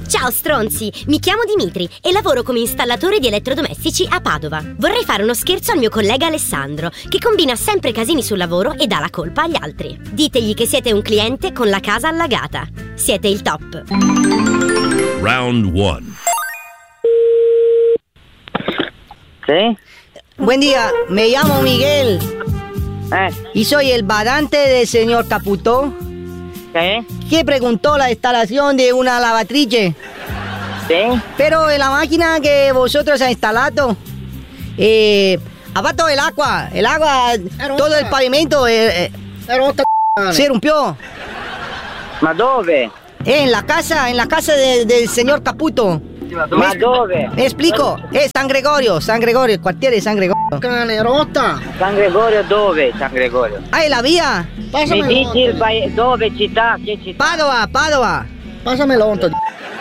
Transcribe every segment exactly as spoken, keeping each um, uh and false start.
Ciao stronzi, mi chiamo Dimitri e lavoro come installatore di elettrodomestici a Padova. Vorrei fare uno scherzo al mio collega Alessandro, che combina sempre casini sul lavoro e dà la colpa agli altri. Ditegli che siete un cliente con la casa allagata. Siete il top. Round one. ¿Sí? Buen día, me llamo Miguel Eh, y soy el badante del señor Caputo, ¿sí? que preguntó la instalación de una lavatrice. ¿Sí? Pero en la máquina que vosotros ha instalado, eh, ha fatto el agua, el agua, todo el pavimento eh, eh, se rompió. Ma dove? En la casa, en la casa de- del señor Caputo. Ma dove? Me explico, es San Gregorio, San Gregorio, el quartiere de San Gregorio. Cane, rotta! San Gregorio dove? San Gregorio? Ah, en la vía, Mi dici il paese dove, città? Che città? Padova, Padova. Pásamelo, onto.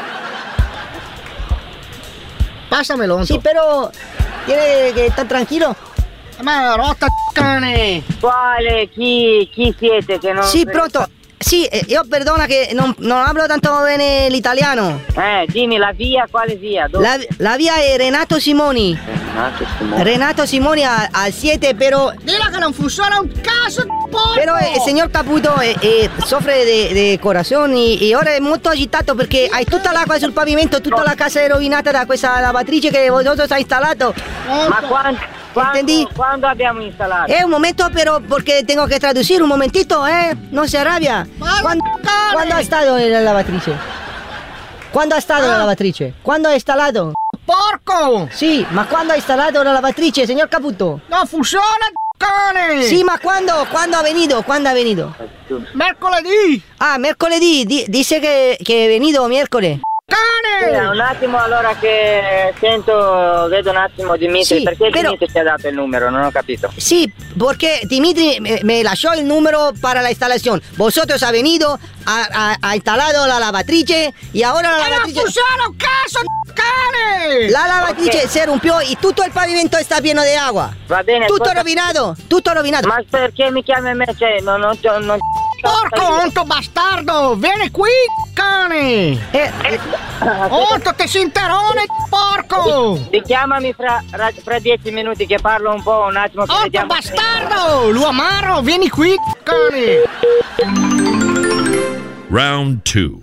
Pásamelo, onto. Sí, pero tiene que estar tranquilo. Ma rotta, cane! Quale? Chi? Chi siete che non... Sí, pronto. Sí, eh, yo perdona que no, no hablo tanto bene el italiano. Eh, dimmi la via, quale via? Dove? La, la vía es Renato Simoni. Renato Simone. Renato Simoni a- al siete, pero Dila che non funziona un caso, porco! pero el señor Caputo eh, eh, sufre de, de corazón y, y ahora es muy agitato porque hay tutta l'acqua sul pavimento, tutta la casa è rovinata da questa lavatrice che vosotros ha instalato. Ma quando, quando, Entendí. quando abbiamo installato? Eh, un momento, pero porque tengo que traducir, un momentito, eh. No se arrabia. Ma ¿Cuándo, cane! ¿cuándo ha estado en la lavatrice? ¿Cuándo ha estado en la lavatrice? ¿Cuándo ha instalado? Porco! Sí, ma ¿cuándo ha instalado la lavatrice, señor Caputo? Non funziona, cane! Sí, ma ¿cuándo? ¿Cuándo ha venido? ¿Cuándo ha venido? Mercoledì! Ah, mercoledì. Di- dice que, que he venido miércoles. Scusa, Cane! un attimo allora che sento, vedo un attimo Dimitri, Sì, perché però- Dimitri ti ha dato il numero? Non ho capito. Sí, porque Dimitri me, me lasciò el número para la instalación. Vosotros ha venido, ha, ha- ha instalado la lavatrice y ahora la E non lavatrice... funziona un caso, cane! La lavatrice Ok. se rompió y tutto il pavimento está pieno de agua. Va bene, Tutto ascolta- rovinato, tutto rovinato. Ma perché mi chiami a me? Cioè, non... non, non, non Porco, onto bastardo! Vieni qui, cane! Eh, Onto, te sinterone, porco! Richiamami fra, fra, fra dieci minuti che parlo un po', un attimo che Onto vediamo. bastardo! Luamaro, vieni qui, cane! Round two.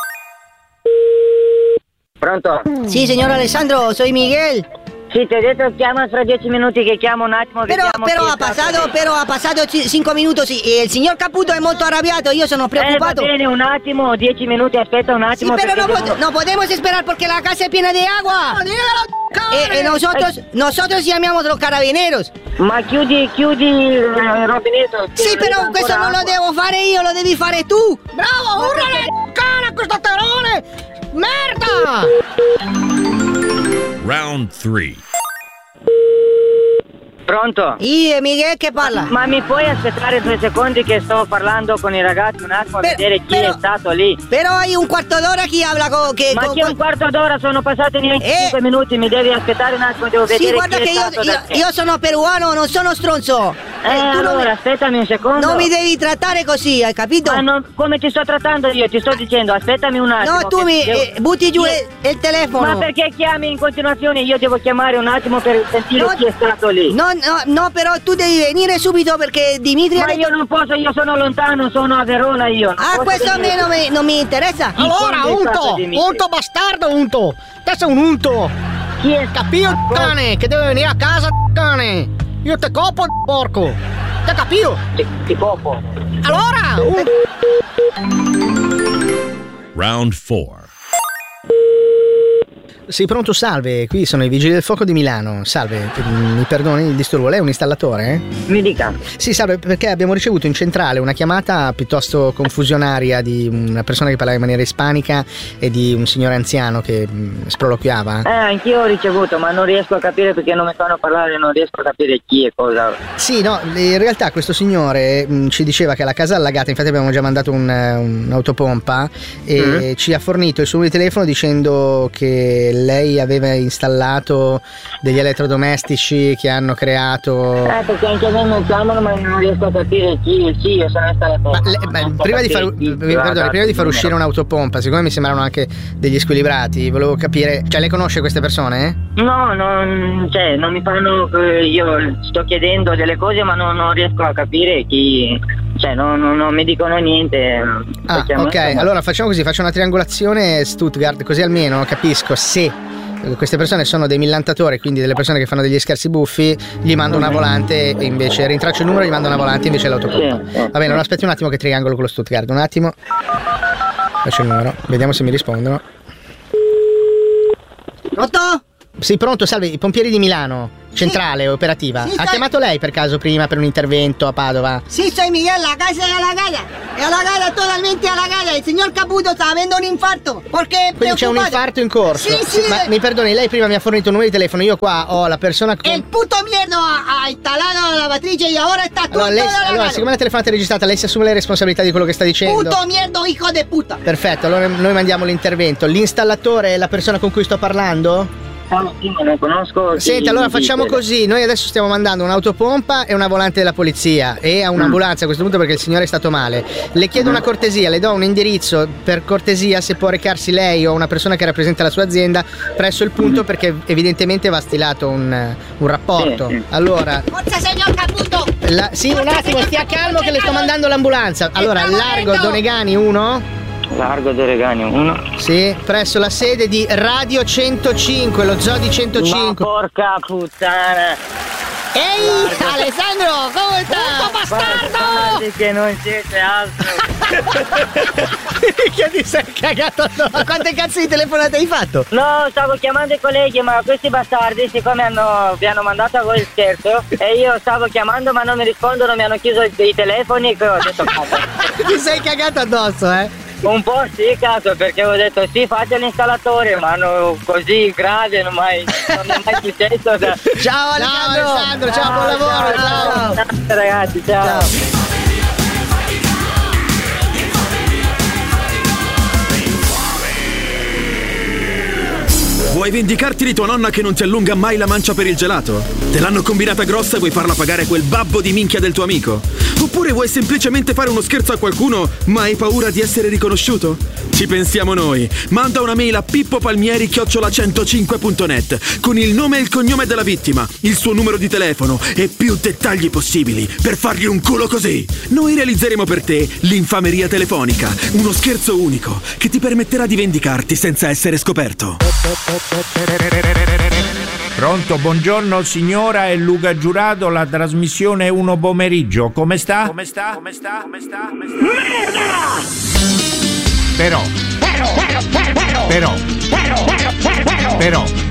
Pronto? sí, señor Alessandro, soy Miguel. Sì, ti ho detto chiama fra dieci minuti che chiamo un attimo. Pero, vediamo pero chi è ha stato pasado, lì. pero ha pasado ci- cinco minutos y y el señor Caputo es molto arrabbiato, yo sono Eh, va preoccupato. bene, un attimo, dieci minuti, aspetta un Sí, attimo. pero no, perché pod- devo- no podemos esperar porque la casa es llena de agua. Dillo, cane! Eh, eh, nosotros, nosotros llamamos a los carabineros. Ma chiudi, chiudi il rubinetto. Sí, pero questo non lo devo fare io, lo devi fare tu. Bravo, urlale, cane, a questo terone! Merda! Round three. Pronto? Y eh, Miguel, ¿qué parla? Ma mi puoi aspettare due secondi che sto parlando con i ragazzi un attimo a Per- vedere chi però- è stato lì? Pero hay un cuarto d'ora que habla con... Que, Ma con- che un quarto d'ora sono passati neanche Eh. cinque minuti, mi devi aspettare un attimo, devo vedere Sì, guarda chi che è io, stato da io, te. io sono peruano, non sono stronzo. Eh, Eh, tu non allora mi, aspettami un secondo. non mi devi trattare così, hai capito? Ma non- come ti sto trattando io? Ti sto dicendo, aspettami un attimo. No, tu che mi devo- eh, butti giù Io- il, il telefono. Ma perché chiami in continuazione? Io devo chiamare un attimo per sentire No, chi è stato lì. No, no, no, però tu devi venire subito perché Dimitri ha Ma detto... io non posso, io sono lontano, sono a Verona io. non Ah, posso questo a me venire. non mi, non mi interessa. Allora, quando è stato unto! Dimitri? Unto bastardo, unto! Te sei un unto! Chi è Capio, cane, che deve venire a casa, cane! Io te copo, porco! Te capio? Ti, ti copo. Allora, un... Round four. Sì, pronto, salve, qui sono i Vigili del Fuoco di Milano. Salve, mi perdoni il disturbo, lei è un installatore? Mi dica. Sì, salve, perché abbiamo ricevuto in centrale una chiamata piuttosto confusionaria di una persona che parlava in maniera ispanica e di un signore anziano che mh, sproloquiava. Eh, anch'io ho ricevuto, ma non riesco a capire perché non mi fanno parlare, non riesco a capire chi e cosa. Sì, no, in realtà questo signore mh, ci diceva che la casa è allagata, infatti abbiamo già mandato un, un'autopompa e Mm. ci ha fornito il suo numero di telefono dicendo che lei aveva installato degli elettrodomestici che hanno creato... Eh, perché anche a me mi chiamano ma non riesco a capire chi, sì, io sono installatore. Ma, le, ma prima, di far, chi, perdone, prima di far uscire un'autopompa, siccome mi sembrano anche degli squilibrati, volevo capire, cioè lei conosce queste persone? No, non, cioè, non mi fanno, io sto chiedendo delle cose ma non, non riesco a capire chi, cioè non, non, non mi dicono niente. Ah, ok, allora facciamo così, faccio una triangolazione Stuttgart, così almeno capisco se queste persone sono dei millantatori, quindi delle persone che fanno degli scherzi buffi, gli mando una volante e invece rintraccio il numero e gli mando una volante invece l'autopompa. Sì, sì, Va bene, allora aspetti un attimo che triangolo con lo Stuttgart, un attimo. Faccio il numero, vediamo se mi rispondono. Pronto? Sì, pronto, salve, i pompieri di Milano, centrale, sì. Operativa. Sì, ha stai... chiamato lei per caso prima per un intervento a Padova? Sí, soy Miguel, la casa es a la galla. Es a la galla, totalmente a la galla. El señor Caputo sta avendo un infarto. Perché Quindi c'è un infarto in corso? Sì, sì. Ma mi perdoni, lei prima mi ha fornito un numero di telefono, io qua ho la persona con... El puto mierdo ha, ha installato la lavatrice e ora sta tutto allora, lei, alla allora galla. siccome la telefonata è registrata, lei si assume le responsabilità di quello che sta dicendo? Puto mierdo, hijo de puta. Perfetto, allora noi mandiamo l'intervento. L'installatore è la persona con cui sto parlando? No, sì, non conosco. Senti, allora facciamo così, noi adesso stiamo mandando un'autopompa e una volante della polizia e a un'ambulanza a questo punto perché il signore è stato male. Le chiedo una cortesia, le do un indirizzo per cortesia se può recarsi lei o una persona che rappresenta la sua azienda presso il punto perché evidentemente va stilato un, un rapporto. Sì, sì. Allora, Forza, signor Caputo. la, sì, un attimo, stia calmo che le sto mandando l'ambulanza. Allora, largo Donegani uno. Largo Donegani uno. Sì, presso la sede di Radio centocinque, lo zoo di centocinque. Ma porca puttana. Ehi, Alessandro, come stai? Puto bastardo! Che non siete altro. Che ti sei cagato addosso? Ma quante cazzo di telefonate hai fatto? No, stavo chiamando i colleghi, ma questi bastardi, siccome hanno, vi hanno mandato a voi il scherzo, e io stavo chiamando ma non mi rispondono, mi hanno chiuso i, i telefoni e ho detto cazzo. Ti sei cagato addosso, eh? Un po' sì, cazzo, perché ho detto sì, fate l'installatore, ma no, così grave non, mai, non è mai successo. Da... Ciao Alessandro! Ciao Alessandro, ciao, ciao, buon lavoro, ciao! Ciao, ciao ragazzi, ciao! ciao. Vuoi vendicarti di tua nonna che non ti allunga mai la mancia per il gelato? Te l'hanno combinata grossa e vuoi farla pagare quel babbo di minchia del tuo amico? Oppure vuoi semplicemente fare uno scherzo a qualcuno ma hai paura di essere riconosciuto? Ci pensiamo noi. Manda una mail a pippopalmieri chiocciola centocinque punto net con il nome e il cognome della vittima, il suo numero di telefono e più dettagli possibili per fargli un culo così. Noi realizzeremo per te l'infameria telefonica, uno scherzo unico che ti permetterà di vendicarti senza essere scoperto. Pronto, buongiorno signora, è Luca Giurato, la trasmissione uno pomeriggio. Come sta? Come sta? Come sta? Come sta? Come sta? Merda! Però. Però. Però. Però. Però. Però. Però.